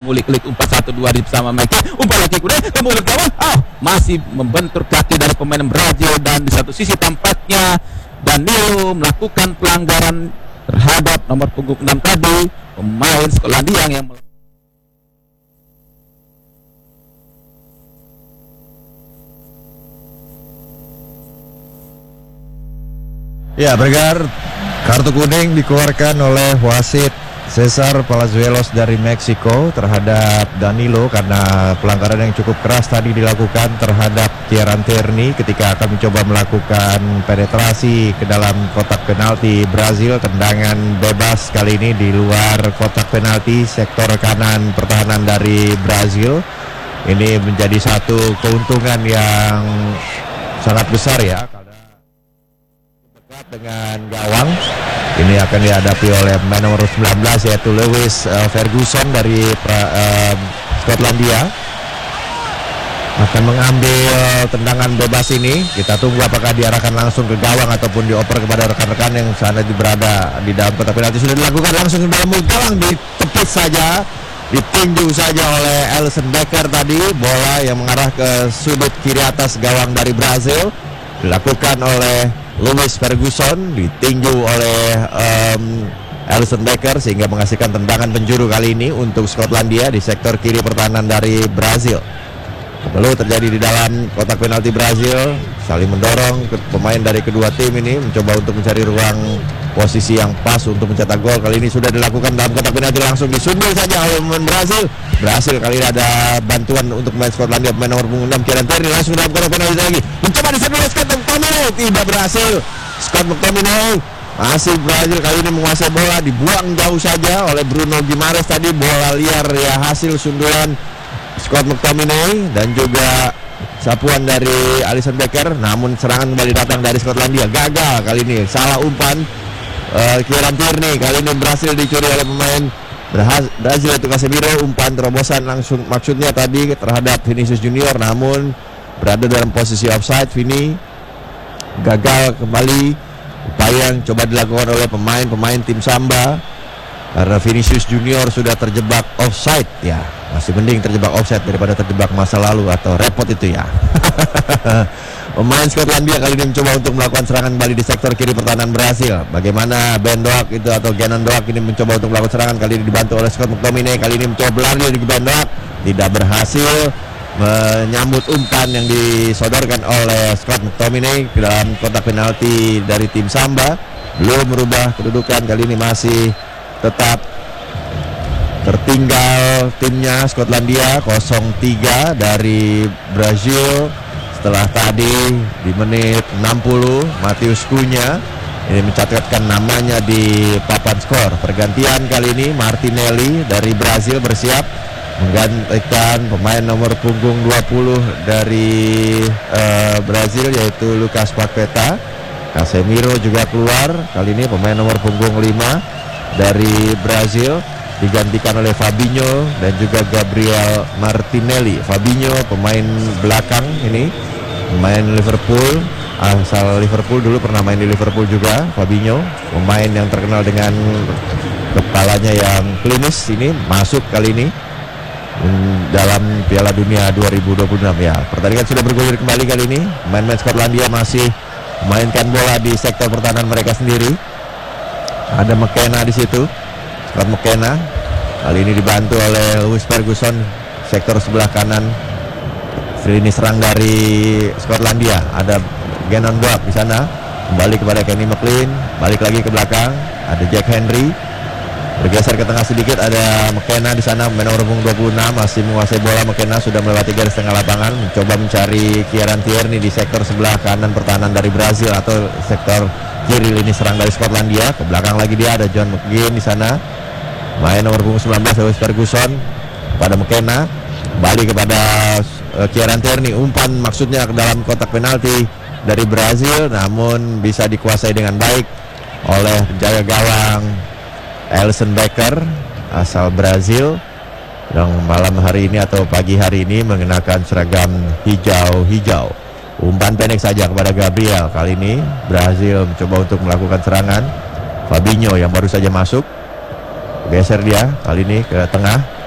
ngulik-ngulik umpan 1-2 bersama Mike. Umpan lagi kemudian kembali ke bawah. Masih membentur kaki dari pemain Brazil, dan di satu sisi tampaknya Danilo melakukan pelanggaran terhadap nomor punggung 6 tadi, pemain Skotlandia yang ya, Bergar, kartu kuning dikeluarkan oleh wasit Cesar Palazuelos dari Meksiko terhadap Danilo karena pelanggaran yang cukup keras tadi dilakukan terhadap Kieran Tierney ketika akan mencoba melakukan penetrasi ke dalam kotak penalti Brazil. Tendangan bebas kali ini di luar kotak penalti sektor kanan pertahanan dari Brazil. Ini menjadi satu keuntungan yang sangat besar ya, dekat dengan gawang. Ini akan dihadapi oleh pemain nomor 19 yaitu Lewis Ferguson dari Skotlandia. Akan mengambil tendangan bebas ini. Kita tunggu apakah diarahkan langsung ke gawang ataupun dioper kepada rekan-rekan yang sana berada di dalam kotak penalti. Sudah dilakukan langsung ke dalam gawang, ditepis saja, ditinju saja oleh Alisson Becker tadi. Bola yang mengarah ke sudut kiri atas gawang dari Brazil dilakukan oleh Lewis Ferguson, ditinju oleh Alisson Becker sehingga menghasilkan tendangan penjuru kali ini untuk Skotlandia di sektor kiri pertahanan dari Brazil. Lalu terjadi di dalam kotak penalti Brazil, saling mendorong pemain dari kedua tim ini mencoba untuk mencari ruang posisi yang pas untuk mencetak gol. Kali ini sudah dilakukan dalam kotak penalti, langsung disundul saja oleh pemain Brazil. Berhasil kali ini ada bantuan untuk pemain Skotlandia, pemain nomor 6 Kieran Tierney langsung dalam kotak penalti lagi. Mencoba disundul Scott McTominay, tidak berhasil. Scott McTominay masih Brazil kali ini menguasai bola, dibuang jauh saja oleh Bruno Guimaraes tadi. Bola liar ya, hasil sundulan Scott McTominay dan juga sapuan dari Alisson Becker. Namun serangan kembali datang dari Skotlandia, gagal kali ini, salah umpan Kieran Tierney. Kali ini berhasil dicuri oleh pemain Brazil itu Casemiro. Umpan terobosan langsung maksudnya tadi terhadap Vinicius Junior, namun berada dalam posisi offside. Vini gagal kembali upaya yang coba dilakukan oleh pemain tim Samba karena Vinicius Junior sudah terjebak offside. Ya, masih mending terjebak offside daripada terjebak masa lalu atau repot itu ya. Pemain Skotlandia kali ini mencoba untuk melakukan serangan kembali di sektor kiri pertahanan Brazil. Bagaimana Ben Doak itu atau Gannon Doak ini mencoba untuk melakukan serangan, kali ini dibantu oleh Scott McTominay. Kali ini mencoba berlari dari Ben Doak, tidak berhasil menyambut umpan yang disodorkan oleh Scott McTominay ke dalam kotak penalti dari tim Samba. Belum merubah kedudukan, kali ini masih tetap tertinggal timnya Skotlandia 0-3 dari Brazil. Setelah tadi di menit 60 Matheus Cunha ini mencatatkan namanya di papan skor. Pergantian kali ini Martinelli dari Brazil bersiap menggantikan pemain nomor punggung 20 dari Brazil yaitu Lucas Paqueta. Casemiro juga keluar, kali ini pemain nomor punggung 5 dari Brazil digantikan oleh Fabinho dan juga Gabriel Martinelli. Fabinho pemain belakang ini, pemain Liverpool, asal Liverpool, dulu pernah main di Liverpool juga. Fabinho pemain yang terkenal dengan kepalanya yang klinis, ini masuk kali ini dalam Piala Dunia 2026 ya. Pertandingan sudah bergulir kembali kali ini. Pemain Skotlandia masih memainkan bola di sektor pertahanan mereka sendiri. Ada McKenna di situ, Scott McKenna. Kali ini dibantu oleh Lewis Ferguson sektor sebelah kanan. Ini serang dari Skotlandia. Ada Gannon Doak di sana. Kembali kepada Kenny McLean, balik lagi ke belakang. Ada Jack Henry. Bergeser ke tengah sedikit, ada McKenna di sana, pemain nomor 26 masih menguasai bola. McKenna sudah melewati garis tengah lapangan, mencoba mencari Kieran Tierney di sektor sebelah kanan pertahanan dari Brazil atau sektor kiri lini serang dari Skotlandia. Ke belakang lagi dia ada John McGinn di sana. Main nomor 19 Lewis Ferguson pada McKenna, kembali kepada Kieran Tierney. Umpan maksudnya ke dalam kotak penalti dari Brazil, namun bisa dikuasai dengan baik oleh penjaga gawang Alisson Becker asal Brazil yang malam hari ini atau pagi hari ini mengenakan seragam hijau-hijau. Umpan pendek saja kepada Gabriel. Kali ini Brazil mencoba untuk melakukan serangan. Fabinho yang baru saja masuk, geser dia kali ini ke tengah.